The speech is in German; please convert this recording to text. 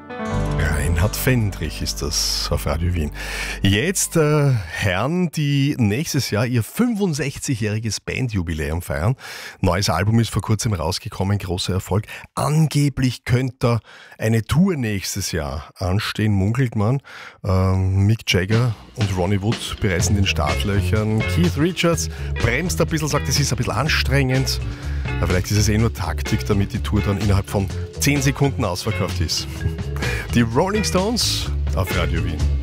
Reinhard Fendrich ist das auf Radio Wien. Jetzt Herren, die nächstes Jahr ihr 65-jähriges Bandjubiläum feiern. Neues Album ist vor kurzem rausgekommen, großer Erfolg. Angeblich könnte eine Tour nächstes Jahr anstehen, munkelt man. Mick Jagger und Ronnie Wood bereits in den Startlöchern. Keith Richards bremst ein bisschen, sagt, es ist ein bisschen anstrengend. Aber vielleicht ist es nur Taktik, damit die Tour dann innerhalb von 10 Sekunden ausverkauft ist. Die Rolling Stones auf Radio Wien.